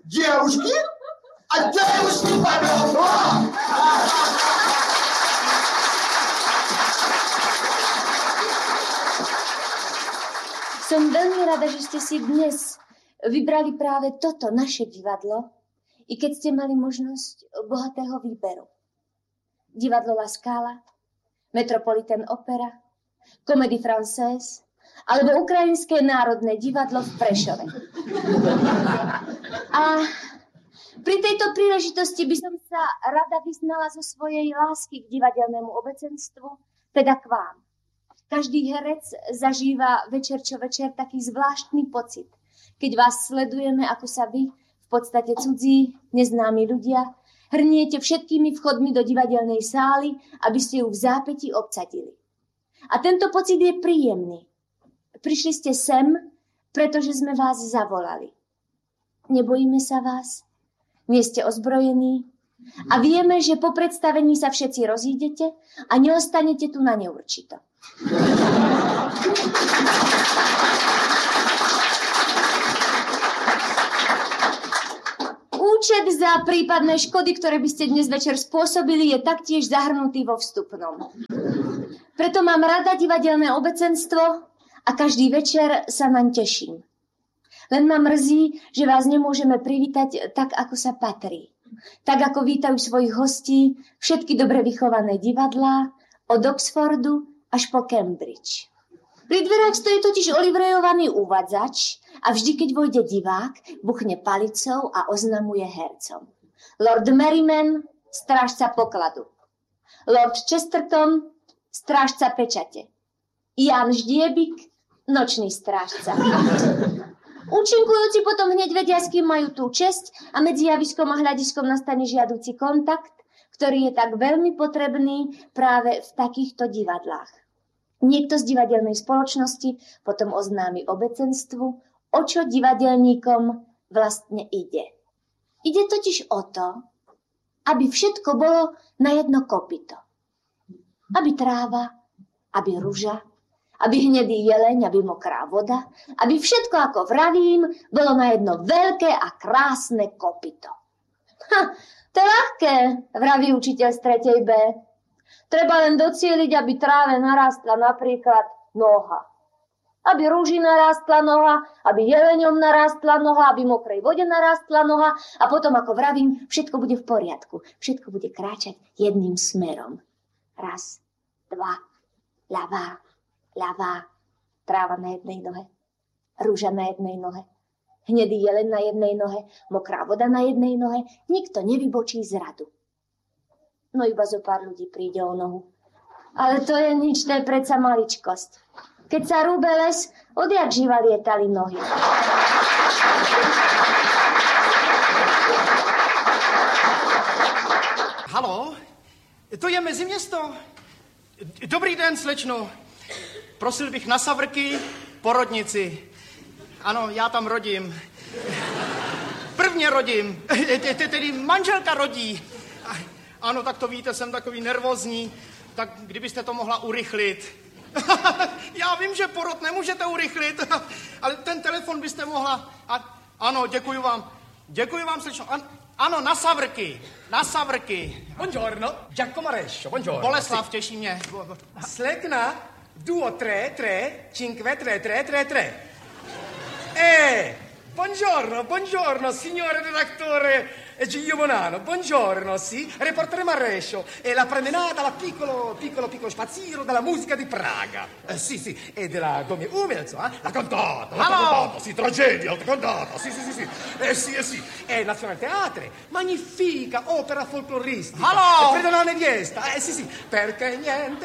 Девушки? А девушки, пожалуйста! Som veľmi rada, že ste si dnes vybrali práve toto naše divadlo, i keď ste mali možnosť bohatého výberu. Divadlo La Scala, Metropolitan Opera, Comédie Française alebo Ukrajinské národné divadlo v Prešove. A pri tejto príležitosti by som sa rada vyznala zo svojej lásky k divadelnému obecenstvu, teda k vám. Každý herec zažíva večer čo večer taký zvláštny pocit, keď vás sledujeme, ako sa vy, v podstate cudzí, neznámi ľudia, hrniete všetkými vchodmi do divadelnej sály, aby ste ju v zápäti obsadili. A tento pocit je príjemný. Prišli ste sem, pretože sme vás zavolali. Nebojíme sa vás, nie ste ozbrojení a vieme, že po predstavení sa všetci rozídete a neostanete tu na neurčito. Účet za prípadné škody, ktoré by ste dnes večer spôsobili, je taktiež zahrnutý vo vstupnom. Preto mám rada divadelné obecenstvo a každý večer sa naň teším. Len ma mrzí, že vás nemôžeme privítať tak, ako sa patrí. Tak, ako vítajú svojich hostí všetky dobre vychované divadlá od Oxfordu až po Cambridge. Pri dverách stojí totiž olivrejovaný uvádzač a vždy, keď vojde divák, buchne palicou a oznamuje hercom. Lord Merriman, strážca pokladu. Lord Chesterton, strážca pečate. Jan Ždiebik, nočný strážca. Účinkujúci potom hneď vedia, s kým majú tú česť a medzi javiskom a hľadiskom nastane žiaduci kontakt, ktorý je tak veľmi potrebný práve v takýchto divadlách. Niekto z divadelnej spoločnosti potom oznámi obecenstvu, o čo divadelníkom vlastne ide. Ide totiž o to, aby všetko bolo na jedno kopyto. Aby tráva, aby ruža, aby hnedý jeleň, aby mokrá voda, aby všetko, ako vravím, bolo na jedno veľké a krásne kopyto. To je ľahké, vraví učiteľ z 3. B. Treba len docieliť, aby tráve narastla napríklad noha. Aby rúži narastla noha, aby jeleňom narastla noha, aby mokrej vode narastla noha a potom, ako vravím, všetko bude v poriadku. Všetko bude kráčať jedným smerom. Raz, dva, ľavá, ľavá, tráva na jednej nohe, rúža na jednej nohe, hnedý jeleň na jednej nohe, mokrá voda na jednej nohe, nikto nevybočí z radu. No iba zo pár ľudí príde o nohu. Ale to je nič, to je predsa maličkosť. Keď sa rúbe les, odjak živa lietali nohy. Haló, to je Meziměsto. Dobrý den, slečno. Prosil bych na Savrky, porodnici. Ano, já tam rodím. Prvně rodím, tedy manželka rodí. Ano, tak to víte, jsem takový nervózní, tak kdybyste to mohla urychlit. Já vím, že porod nemůžete urychlit, ale ten telefon byste mohla... Ano, děkuji vám, slečno. Ano, na Savrky, na Savrky. Buongiorno, Giacomo Rescio, buongiorno. Boleslav, těší mě. Slekna, 2, 3, 3, 5, 3, 3, 3, 3. Buongiorno, signore redattore Giglio Bonano, buongiorno, sì, reporteremo a Rescio, e la promenada, la piccolo spazzino della musica di Praga, sì, e della Domi Umelzo, la cantata, sì, tragedia, la cantata, sì, e Nazionale Teatre, magnifica opera folcloristica, Hello! Predona neviesta, sì, perché niente,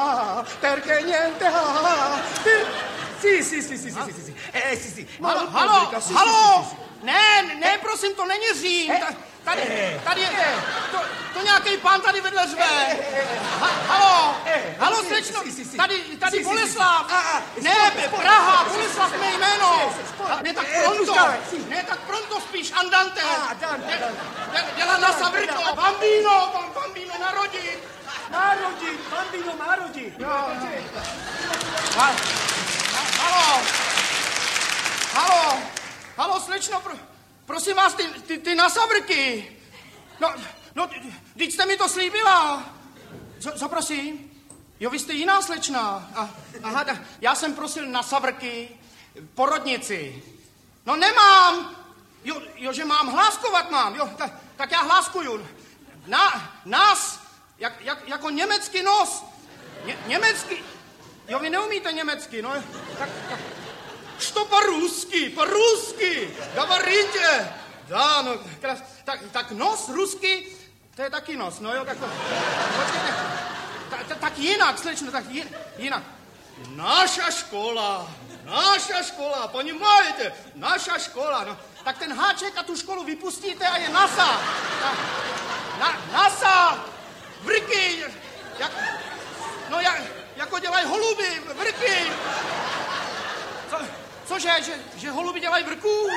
sì. Halo! Ne, prosím, to není Řím. Tady je, to nějaký pán tady vedle řve. Halo, slečno, tady Boleslav. Ne, Praha, Boleslav mé jméno. Ne tak pronto, spíš andante. Dělá na Savrko. Bambino, narodí. Bambino. Halo, slečno, prosím vás, ty nasavrky. No, teď jste mi to slíbila. Co prosím? Jo, vy jste jiná slečna. Aha, já jsem prosil nasavrky, porodnici. No nemám. Jo, že mám hláskovat mám. Jo, tak já hláskuju. Nás, jako německý nos. Německý. Jo, vy neumíte německy, no. Što по-русски, говорите. Да, no, tak nos rusky, to je taky nos, no jo, tak počkejte. Tak jinak, slečno, tak jinak. Naša škola, ponímajte, naša škola, no. Tak ten háček a tu školu vypustíte a je NASA. NASA, vrky, jako dělají holuby, vrky. Cože, že holuby dělají vrků?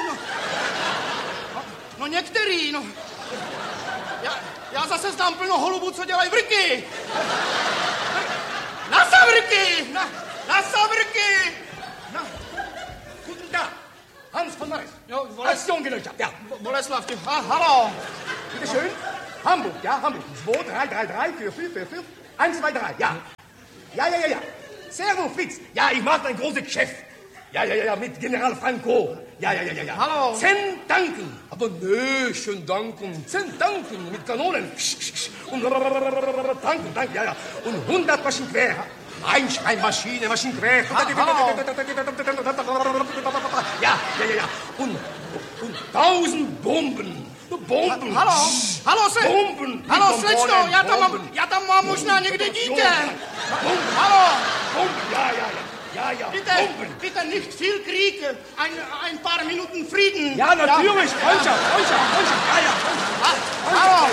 No některý, no. Já zase znám plno holubů, co dělají vrky. NASA vrky! Guten Tag, Hans von Maris. Jo, Aktionsgesellschaft, ja. Boleslav, hallo. Bitte schön. Hamburg, ja, Hamburg. 2, 3, 3, 3, 4, 4, 4, 4. 1, 2, 3, ja. Ja. Servo, Fritz. Ja, ich mache ein großes Geschäft. Ja, mit General Franco. Ja. Hallo. 10 Danken. Aber nö, schön danken. 10 Danken mit Kanonen. Und Danken, ja. Und 100 Maschinengewehr. Einschreinmaschine, Maschinengewehr. Ja. Und 1000 Bomben. Bomben. Hallo, Bomben. Hallo, slečno, já tam mám možná někde dítě. Hallo. Bomben, ja. Bitte nicht viel Krieg, ein paar Minuten Frieden. Ja, natürlich, Freundschaft. Ja. Hallo.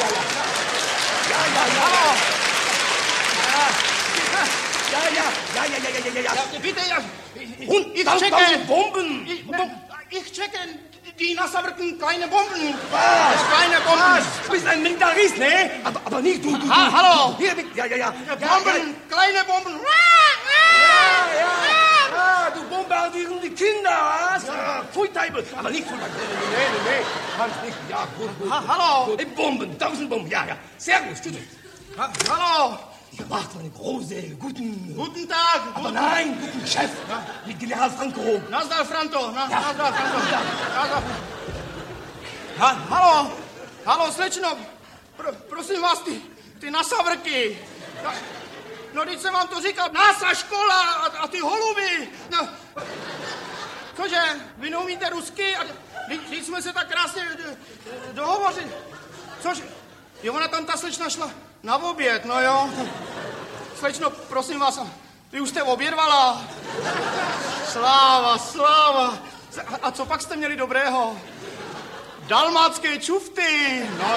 Ja. Bitte, Und ich 1000 Bomben. Ich checke die Nassavrken kleine Bomben. Was? Kleine Bomben. Du bist ein Militarist, ne? Aber nicht du. Hallo. Hier, ja. Bomben, kleine Bomben. Ja, du bombardierst die Kinder, was? Ja, Pfui Teufel. Aber nicht von der Nee. Hans nicht. Ja, gut. Hallo. Gut. Bomben, 1000 Bomben, ja. Servus, tschüss. Hallo. Ihr macht eine große, Guten Tag. Aber nein, guten Chef. Ja. Mit General Franco. Nazdar, Franto. Ja. Hallo, slečno. Prosím vás, ty nasavrky. No, teď jsem vám to říkal. NASA škola a ty holuby. No. Cože, vy neumíte rusky? Teď jsme se tak krásně dohovořili. Cože? Jo, ona tam ta slečna šla na oběd, no jo. Slečno, prosím vás, vy už jste obědvala. Sláva. A co pak jste měli dobrého? Dalmátské čufty. No.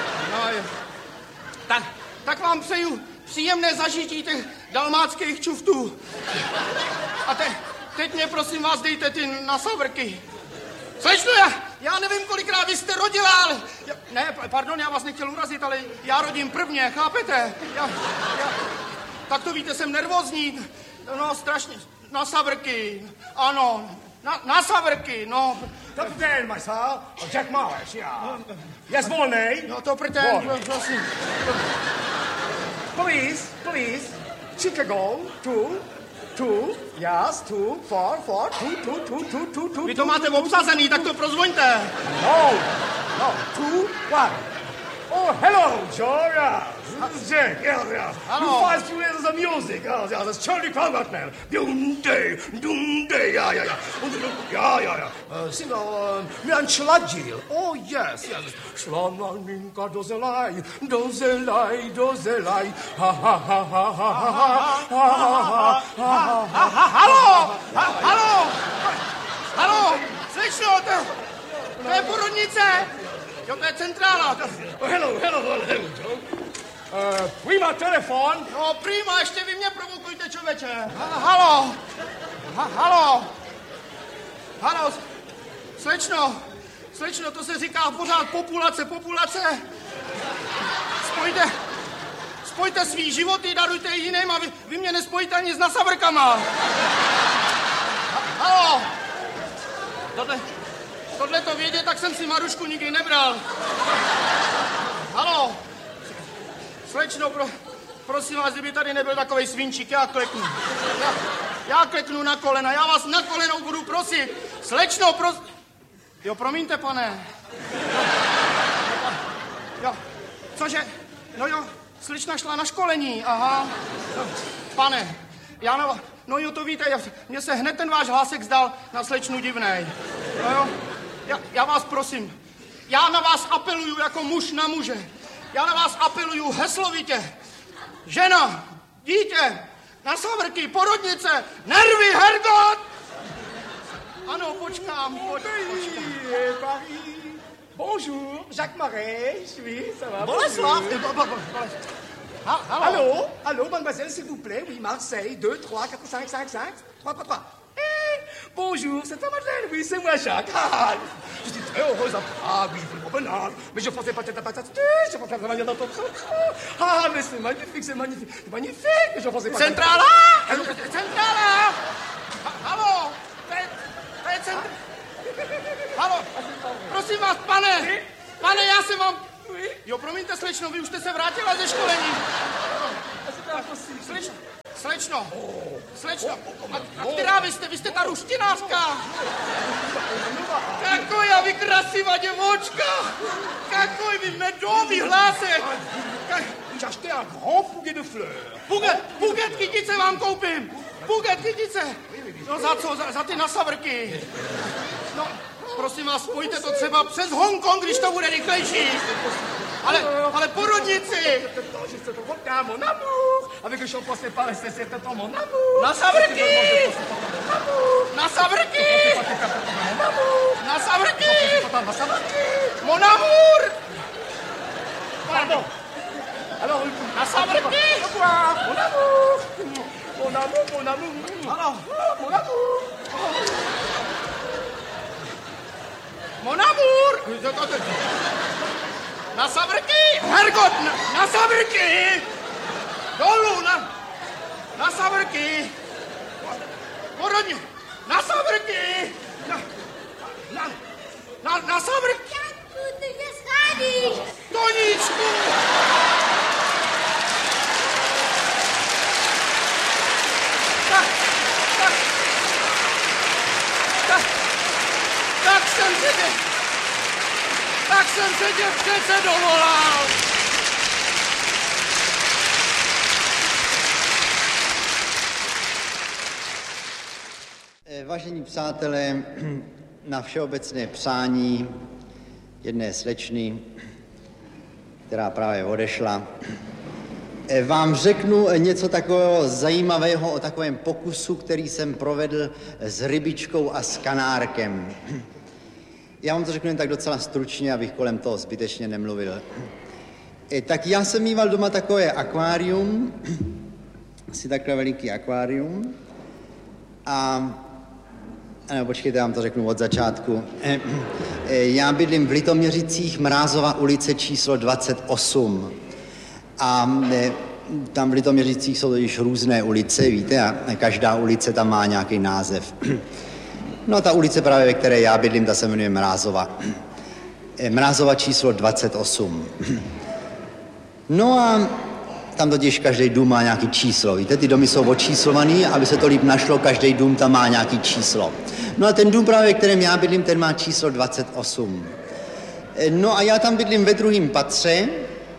Tak vám přeju příjemné zažití těch dalmátských čuftů. A teď mě, prosím vás, dejte ty nasavrky. Slečno, já nevím, kolikrát vy jste rodila, ale... Pardon, já vás nechtěl urazit, ale já rodím prvně, chápete? Tak to víte, jsem nervózní. No, strašně. Nasavrky, ano. Nasavrky, no. Kapitän, Majsal. Jack Mowers, ja. Yes, volnej. No to pretend, prosím. Please. Chicago, 2, yes, 2, 4, 2. Vy to máte obsazený, tak to prozvoňte. No, 2, 1. Oh, hello, Joe, yeah. This is Jack, yeah. Hello. You 5 few years of music, yeah, that's Charlie Convertman. Dum-day, yeah. Yeah. Singer, Mian Schlagil. Oh, yes. Schlamaninka dozelai, Haló, slečno, to je porodnice. Jo, to je centrála. Hello, Joe. Prima telefon. No, prima, ještě vy mě provokujte, člověče. Haló, slečno, to se říká pořád populace. Spojte svý životy, darujte jiným a vy mě nespojíte ani s nasavrkama. Haló. tohleto vědět, tak jsem si Marušku nikdy nebral. Haló, slečno, prosím vás, kdyby tady nebyl takovej svinčík, já kleknu. Já kleknu na kolena, já vás na kolenou budu prosit. Slečno, Jo, promiňte, pane. Jo, cože? No jo, slečna šla na školení, aha. Pane, no jo, to víte, mně se hned ten váš hlásek zdal na slečnu divnej. No jo, já vás prosím, já na vás apeluju jako muž na muže. Já na vás apeluju heslovitě. Žena, dítě, na savrky, porodnice, nervy, Hergot! Ano, počkám. Bonjour, Jacques Marais, oui, ça va. Boleslav, Allô, mademoiselle, s'il vous plaît, oui, Marseille, 2, 3, 4, 5, 5, 5, 3, 3, 3. Bonjour, c'est ta Madeleine, oui, c'est moi, Jacques. Je suis très heureuse. Oui, c'est mon bonheur. Mais je pensais pas que t'étais pas je pensais vraiment dans ton train. Mais c'est magnifique, c'est magnifique. Je pensais pas. Centrála! Centrála! Haló! To je centr... Haló! Prosím vás, pane, já jsem vám... Jo, promiňte, slečno, vy už jste se vrátila ze školení. Slečno, a která vy jste ta ruštinářka? Kakoja vy krasiva děvočka, kakoj vy medový hlásek. J'ai acheté un grand bouquet de fleurs. Buket kytice vám koupím, buket kytice. No za co, za ty nasavrky. No, prosím vás, spojte to třeba přes Hongkong, když to bude rychlejší. Ale porodnici! Je te regarde, mon amour! Avec le shampoing, c'est pas c'est ton mon amour! Na savrky! Na savrky! Na savrky! Mon amour! Pardon! Alors, na savrky! Mon amour! Mon amour, mon amour! Ano, mon amour! Mon amour! Na savrky! Hergot, na savrky! Dolů, na savrky! Porodně, na savrky! Na savrky! Janku, ty mě schádíš! Toníčku! Tak jsem se tě přece dovolal. Vážení přátelé, na všeobecné přání jedné slečny, která právě odešla, vám řeknu něco takového zajímavého o takovém pokusu, který jsem provedl s rybičkou a s kanárkem. Já vám to řeknu jen tak docela stručně, abych kolem toho zbytečně nemluvil. Tak já jsem mýval doma takové akvárium, asi takové veliký akvárium. No, počkejte, já vám to řeknu od začátku. Já bydlím v Litoměřicích, Mrázova ulice číslo 28. A tam v Litoměřicích jsou totiž různé ulice, víte, a každá ulice tam má nějaký název. No ta ulice právě, ve které já bydlím, ta se jmenuje Mrázova. Mrázova číslo 28. No a tam totiž každý dům má nějaký číslo, víte, ty domy jsou očíslovaný, aby se to líp našlo, každý dům tam má nějaký číslo. No a ten dům právě, ve kterém já bydlím, ten má číslo 28. No a já tam bydlím ve druhém patře,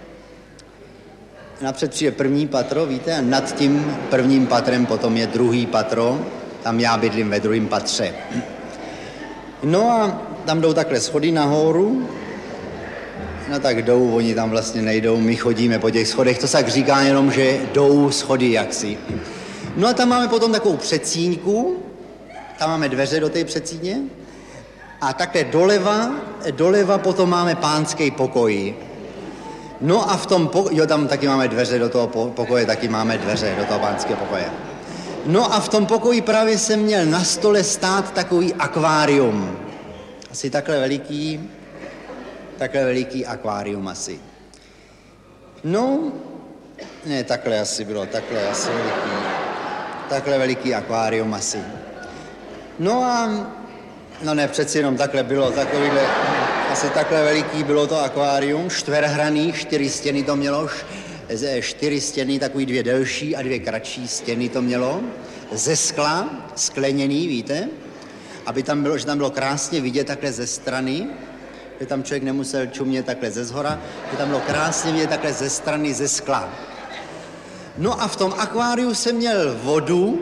napřed přijde první patro, víte, a nad tím prvním patrem potom je druhý patro, tam já bydlím ve druhém patře. No a tam jdou takhle schody nahoru, no tak jdou, oni tam vlastně nejdou, my chodíme po těch schodech, to se tak říká jenom, že jdou schody jaksi. No a tam máme potom takovou předsíňku, tam máme dveře do té předsíně a takhle doleva potom máme pánský pokoj. No a v tom tam taky máme dveře do toho pokoje, taky máme dveře do toho pánského pokoje. No a v tom pokoji právě jsem měl na stole stát takový akvárium. Asi takhle veliký akvárium asi. No, ne, takhle asi takhle veliký akvárium asi. No a No ne, přeci jenom takhle bylo, takovýhle, asi takhle veliký bylo to akvárium, čtverhraný, 4 stěny to mělo, 4 stěny, takový 2 delší a 2 kratší stěny to mělo, ze skla, skleněný, víte, aby tam bylo, že tam bylo krásně vidět takhle ze strany, že tam člověk nemusel čumět takhle ze zhora, že tam bylo krásně vidět takhle ze strany, ze skla. No a v tom akváriu jsem měl vodu,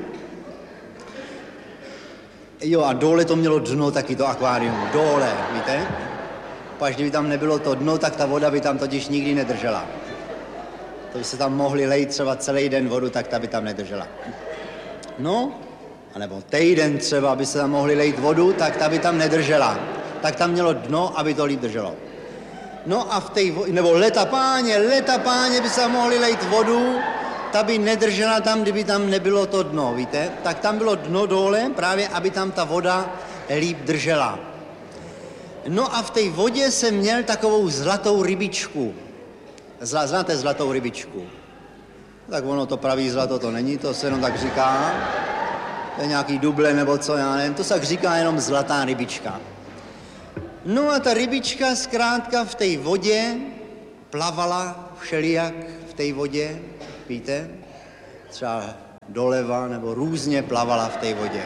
jo, a dole to mělo dno taky, to akvárium, dole, víte? Až kdyby tam nebylo to dno, tak ta voda by tam totiž nikdy nedržela. To by se tam mohli lejt třeba celý den vodu, tak ta by tam nedržela. No, anebo týden třeba, aby se tam mohli lejt vodu, tak ta by tam nedržela. Tak tam mělo dno, aby to líp drželo. No a v té nebo leta páně by se tam mohli lejt vodu, ta by nedržela tam, kdyby tam nebylo to dno, víte? Tak tam bylo dno dole, právě aby tam ta voda líp držela. No a v té vodě jsem měl takovou zlatou rybičku. Znáte zlatou rybičku? Tak ono to pravý zlato to není, to se jenom tak říká. To je nějaký duble nebo co, já nevím, to se tak říká jenom zlatá rybička. No a ta rybička zkrátka v té vodě plavala všelijak v té vodě, víte? Třeba doleva nebo různě plavala v té vodě.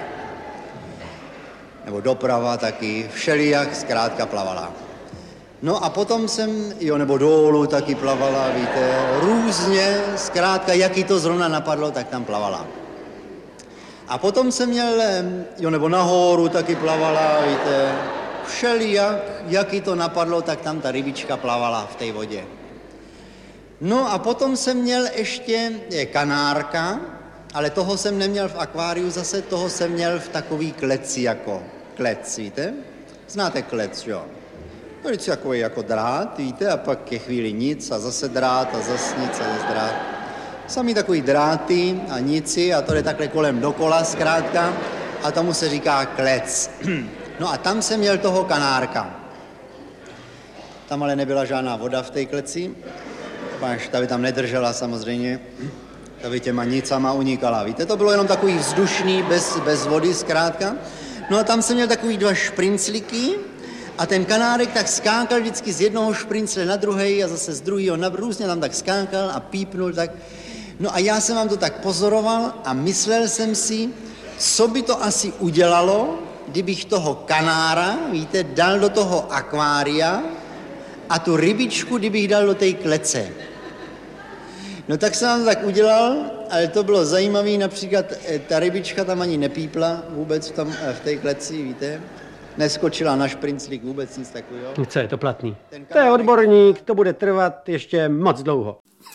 Nebo doprava taky, všelijak zkrátka plavala. No a potom jsem, nebo dolů taky plavala, víte, různě, zkrátka, jaký to zrovna napadlo, tak tam plavala. A potom jsem měl, nebo nahoru taky plavala, víte, všelijak, jaký to napadlo, tak tam ta rybička plavala v té vodě. No a potom jsem měl ještě kanárka, ale toho jsem neměl v akváriu zase, toho jsem měl v takový kleci jako klec, víte? Znáte klec, jo? To je takový jako drát, víte, a pak je chvíli nic a zase drát a zase nic a zase drát. Samý takový dráty a nici a to je takhle kolem dokola zkrátka a tomu se říká klec. No a tam jsem měl toho kanárka. Tam ale nebyla žádná voda v té kleci, až ta by tam nedržela samozřejmě, ta by těma nicama unikala, víte, to bylo jenom takový vzdušný, bez vody zkrátka. No a tam jsem měl takový 2 šprincliky a ten kanárek tak skákal vždycky z jednoho šprincle na druhej a zase z druhého na různě tam tak skákal a pípnul tak. No a já jsem vám to tak pozoroval a myslel jsem si, co by to asi udělalo, kdybych toho kanára, víte, dal do toho akvária a tu rybičku, kdybych dal do té klece. No tak jsem vám to tak udělal, ale to bylo zajímavé, například ta rybička tam ani nepípla vůbec v té kleci, víte. Neskočila na šprinclík, vůbec nic takového. Co je to platný? To je odborník, to bude trvat ještě moc dlouho.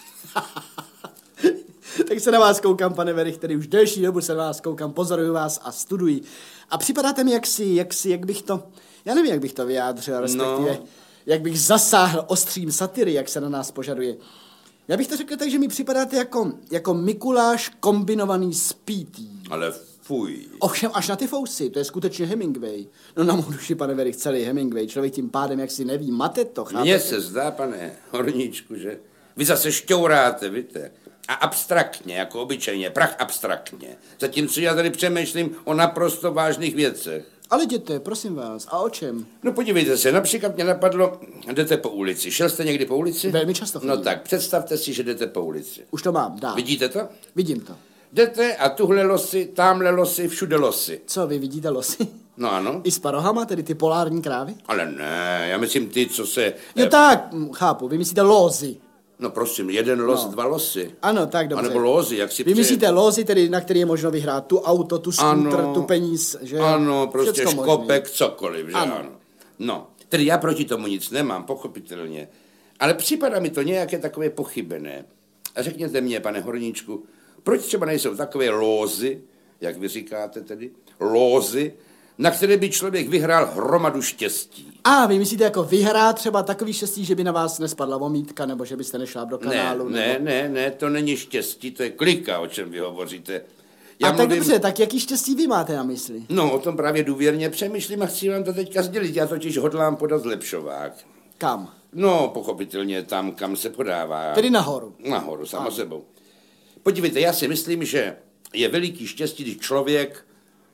Tak se na vás koukám, pane Werich, který už delší dobu se na vás koukám, pozoruju vás a studuji. A připadáte mi jak bych to, já nevím, jak bych to vyjádřil, respektive, jak bych zasáhl ostřím satiry, jak se na nás požaduje. Já bych to řekl tak, že mi připadáte jako Mikuláš kombinovaný s P.T. Ale fuj. Ovšem až na ty fousy, to je skutečně Hemingway. No na mou duši, pane Werich, celý Hemingway. Člověk tím pádem, jak si neví, mate to, chápete? Mně se zdá, pane Horníčku, že vy zase šťouráte, víte. A abstraktně, jako obyčejně, prach abstraktně. Zatímco já tady přemýšlím o naprosto vážných věcech. Ale jděte, prosím vás, a o čem? No podívejte se, například mě napadlo, jdete po ulici. Šel jste někdy po ulici? Velmi často chodím. No tak, představte si, že jdete po ulici. Už to mám, dá. Vidíte to? Vidím to. Jdete a tuhle losy, tamhle losy, všude losy. Co, vy vidíte losy? No ano. I s parohama, tedy ty polární krávy? Ale ne, já myslím ty, co se... Jo tak, chápu, vy myslíte lózy. No prosím, jeden los, 2 losy. Ano, tak dobře. A nebo lózy, jak si vy myslíte lózy, tedy na který je možno vyhrát tu auto, tu skútr, tu peníz, že? Ano, prostě všecko škopek, možný. cokoliv, že ano. No, tedy já proti tomu nic nemám, pochopitelně. Ale připadá mi to nějaké takové pochybené. A řekněte mě, pane Horníčku, proč třeba nejsou takové lózy, jak vy říkáte tedy, lózy, na které by člověk vyhrál hromadu štěstí. A vy myslíte jako vyhrát třeba takový štěstí, že by na vás nespadla vomítka, nebo že byste nešla do kanálu? Ne, to není štěstí, to je klika, o čem vy hovoříte. Já tak dobře, tak jaký štěstí vy máte na mysli? No, o tom právě důvěrně přemýšlím a chci vám to teďka sdělit. Já totiž hodlám podat zlepšovák. Kam? No, pochopitelně tam, kam se podává. Tedy nahoru. Nahoru, samo sebou. Podívejte, já si myslím, že je veliký štěstí, když člověk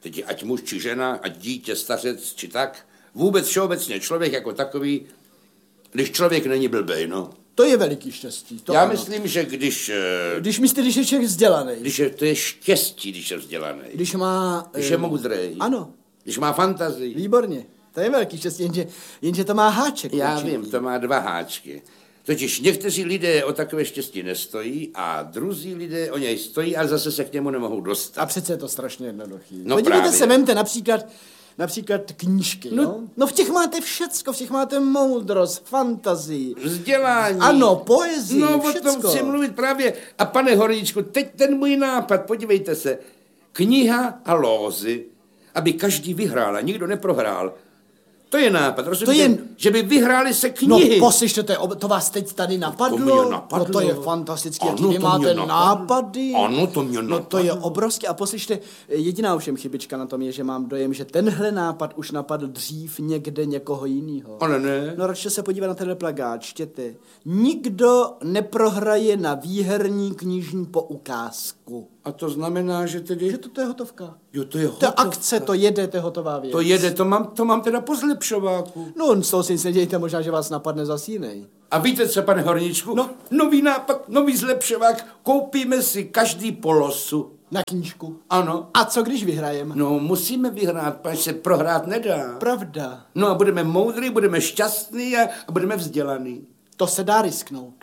Teď ať muž či žena, ať dítě, stařec či tak, vůbec všeobecně člověk jako takový, když člověk není blbej, no. To je veliký štěstí. To Já ano. myslím, že když je člověk vzdělaný. To je štěstí, když je vzdělaný. Když je moudrej. Ano. Když má fantazii. Výborně. To je velký štěstí, jenže to má háček. Já vím, to má 2 háčky. Totiž někteří lidé o takové štěstí nestojí a druzí lidé o něj stojí, ale zase se k němu nemohou dostat. A přece je to strašně jednoduchý. No podívejte právě. se, vemte například knížky, no? No v těch máte všecko, v těch máte moudrost, fantazii. Vzdělání. Ano, poezii, no, všecko. o tom chci mluvit právě. A pane Horníčku, teď ten můj nápad, podívejte se. Kniha a lózy, aby každý vyhrál a nikdo neprohrál. To je nápad, rozumíte? Že by vyhráli se knihy. No poslyšte, to vás teď tady napadlo? To mě napadlo. No to je fantastické, jaký Ano, vy to máte mě nápady. Ano, to mě napadlo. No to je obrovské. A poslyšte, jediná ovšem chybička na tom je, že mám dojem, že tenhle nápad už napadl dřív někde někoho jiného. Ale ne. No radši se podívat na tenhle plakát, čtěte. Nikdo neprohraje na výherní knižní poukázku. A to znamená, že tedy... Že to je hotovka. Jo, to je hotovka. To akce, to jede, to je hotová věc. To jede, to mám teda po zlepšováku. No, z toho si nic nedějte, možná, že vás napadne zas jinej. A víte co, pane Horníčku? No. Nový nápad, nový zlepšovák, koupíme si každý po losu. Na knížku. Ano. A co když vyhrajeme? No, musíme vyhrát, pač se prohrát nedá. Pravda. No a budeme moudrý, budeme šťastný a budeme vzdělaný. To se dá risknout.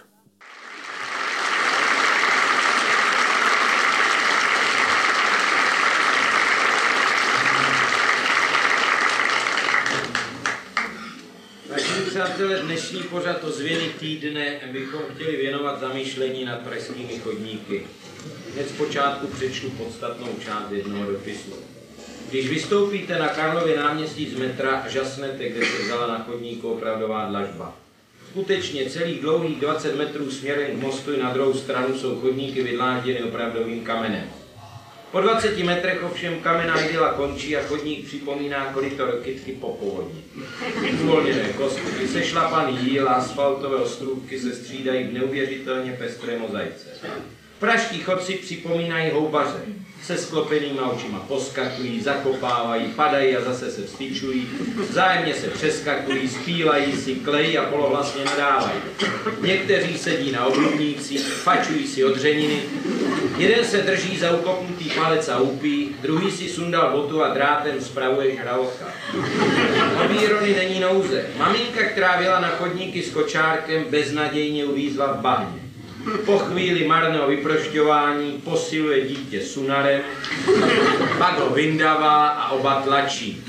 Přátelé, dnešní pořad ozvěny týdne bychom chtěli věnovat zamýšlení nad pražskými chodníky. Hned zpočátku přečtu podstatnou část jednoho dopisu. Když vystoupíte na Karlově náměstí z metra, žasnete, kde se vzala na chodníku opravdová dlažba. Skutečně celých dlouhých 20 metrů směrem k mostu i na druhou stranu jsou chodníky vydlážděny opravdovým kamenem. Po 20 metrech ovšem kamenná idyla končí a chodník připomíná koryto kytky po povodni. Uvolněné kostky, sešlapaný jíl a asfaltové ostrůvky se střídají v neuvěřitelně pestré mozaice. Pražští chodci připomínají houbaře. Se sklopenýma očima poskakují, zakopávají, padají a zase se vstyčují, vzájemně se přeskakují, zpívají si, klejí a polohlasně nadávají. Někteří sedí na obludnících, fačují si od dřeniny, jeden se drží za ukopnutý palec a úpí, druhý si sundal botu a drátem spravuje žraloka. O výrony není nouze. Maminka, která věla na chodníky s kočárkem, beznadějně uvízla v bahně. Po chvíli marného vyprošťování posiluje dítě sunarem, pak ho vyndává a oba tlačí.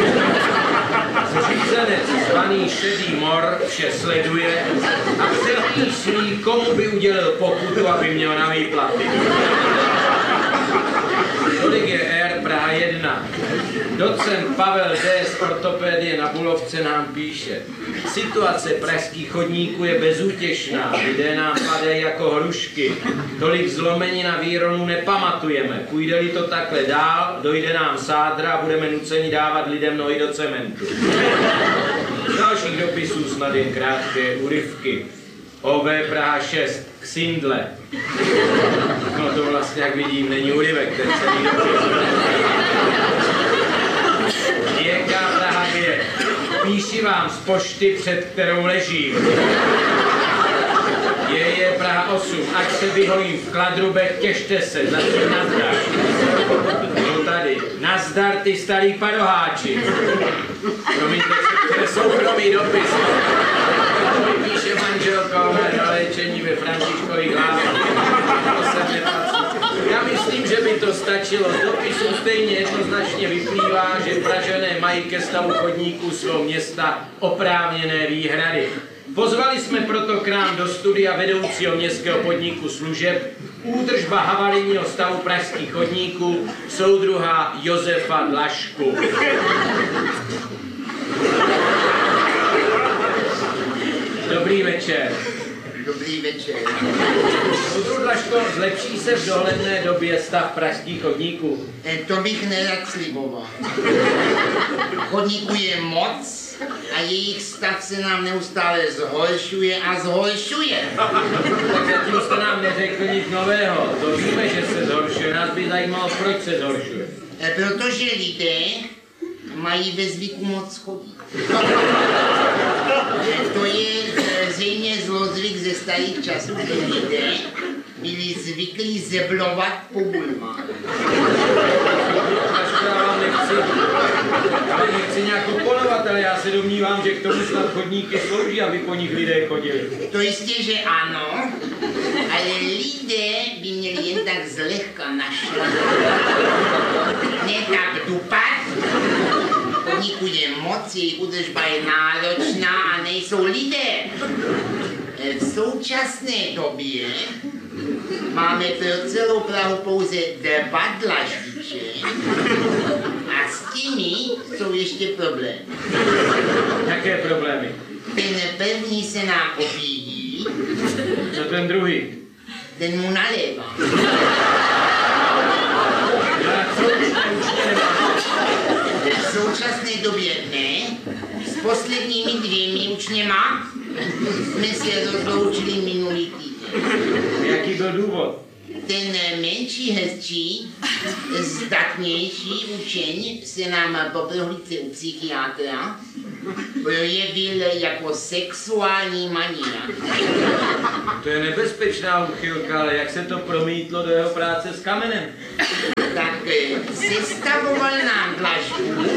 Zřízenec zvaný Šedý mor vše sleduje a předpíslí, komu by udělil pokutu, aby měl na výplaty. Tolik je Air Praha 1. Docent Pavel D. z ortopédie na Bulovce nám píše: situace pražských chodníků je bezútěšná, lidé nám padají jako hrušky, tolik zlomení na výronu nepamatujeme, půjde-li to takhle dál, dojde nám sádra a budeme nuceni dávat lidem nohy do cementu. Z dalších dopisů snad jen krátké úryvky. OB Praha 6, k Sindle. No to vlastně, jak vidím, není úryvek, ten celý dopis. Děka Praha 2, píši vám z pošty, před kterou ležím. Je Praha 8, ať se vyhojím v Kladrubech, těšte se, zatím nazdar. No tady, nazdar ty starý padoháči. Promiňte, to je soukromý dopis. Píše manželka na léčení ve Františkových Lázních. To se nepatří. Já myslím, že by to stačilo. Z dopisu stejně jednoznačně vyplývá, že Pražané mají ke stavu chodníků svého města oprávněné výhrady. Pozvali jsme proto k nám do studia vedoucího městského podniku služeb údržba havarijního stavu pražských chodníků soudruha Josefa Dlažku. Dobrý večer. Dobrý večer. Soudruh Dlažko, zlepší se v dohledné době stav pražských chodníků? To bych nerad sliboval. Chodníků je moc a jejich stav se nám neustále zhoršuje a zhoršuje. Tak zatím jste nám neřekl nic nového. To víme, že se zhoršuje. Nás by zajímalo, proč se zhoršuje. Protože lidé mají ve zvyku moc chodit. To je zřejmě zlozvyk ze starých časů, kdy lidé byli zvyklí zeblovat po bulvách. Já nechci nějak oponovat, ale já se domnívám, že k tomu snad chodníky slouží, aby po nich lidé chodili. To jistě, že ano, ale lidé by měli jen tak zlehka našlapat. Ne tak dupat. Chodníků je moc, jejich údržba je náročná a nejsou lidé. V současné době máme pro celou Prahu pouze 2 dlaždiče a s těmi jsou ještě problémy. Jaké problémy? Ten první se nám opíjí. Co ten druhý? Ten mu nalévá. V současné době ne, s posledními 2 učněma jsme se rozloučili minulý týden. Jaký byl důvod? Ten menší, hezčí, zdatnější učeň se nám po prohlídce u psychiatra projevil jako sexuální maniak. To je nebezpečná úchylka, ale jak se to promítlo do jeho práce s kamenem? Tak sestavoval nám dlažbu